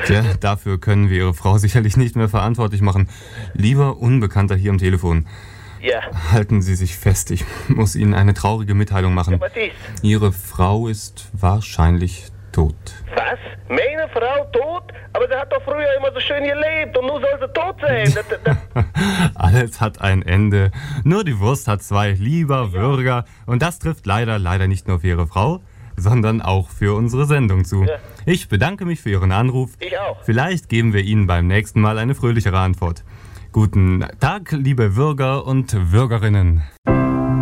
Tja, dafür können wir Ihre Frau sicherlich nicht mehr verantwortlich machen. Lieber Unbekannter hier am Telefon. Ja. Halten Sie sich fest, ich muss Ihnen eine traurige Mitteilung machen. Ja, was ist? Ihre Frau ist wahrscheinlich tot. Was? Meine Frau tot? Aber sie hat doch früher immer so schön gelebt und nun soll sie tot sein. Alles hat ein Ende. Nur die Wurst hat zwei, lieber Bürger. Und das trifft leider nicht nur für Ihre Frau, sondern auch für unsere Sendung zu. Ja. Ich bedanke mich für Ihren Anruf. Ich auch. Vielleicht geben wir Ihnen beim nächsten Mal eine fröhlichere Antwort. Guten Tag, liebe Bürger und Bürgerinnen.